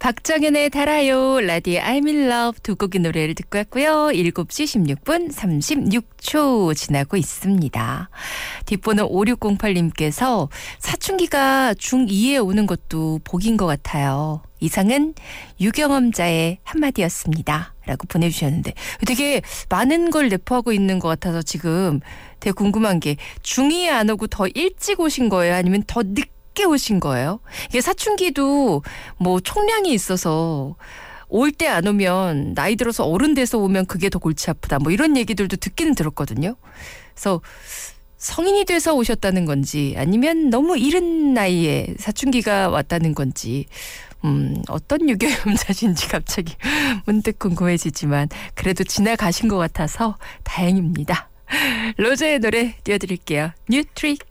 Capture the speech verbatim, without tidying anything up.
박정현의 달아요, 라디오 I'm in love 두 곡의 노래를 듣고 왔고요. 일곱 시 십육 분 삼십육 초 지나고 있습니다. 뒷번호 오육공팔 님께서 사춘기가 중이에 오는 것도 복인 것 같아요. 이상은 유경험자의 한마디였습니다. 라고 보내주셨는데 되게 많은 걸 내포하고 있는 것 같아서 지금 되게 궁금한 게 중이에 안 오고 더 일찍 오신 거예요? 아니면 더 늦게 오신 거예요? 이게 사춘기도 뭐 총량이 있어서 올 때 안 오면 나이 들어서 어른 돼서 오면 그게 더 골치 아프다. 뭐 이런 얘기들도 듣기는 들었거든요. 그래서 성인이 돼서 오셨다는 건지 아니면 너무 이른 나이에 사춘기가 왔다는 건지 음, 어떤 유경험자신지 갑자기 문득 궁금해지지만 그래도 지나가신 것 같아서 다행입니다. 로제의 노래 띄워드릴게요. 뉴트릭.